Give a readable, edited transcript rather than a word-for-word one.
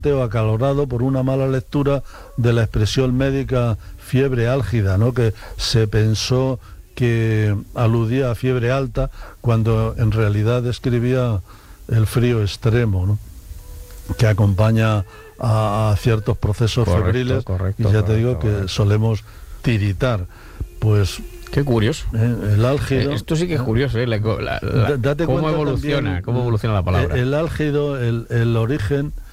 o acalorado por una mala lectura de la expresión médica fiebre álgida, ¿no? Que se pensó que aludía a fiebre alta cuando en realidad describía el frío extremo, ¿no? Que acompaña a ciertos procesos febriles, y ya te digo que solemos tiritar. Pues qué curioso. El álgido. Esto sí que es curioso, date ¿Cómo evoluciona la palabra? El álgido, el origen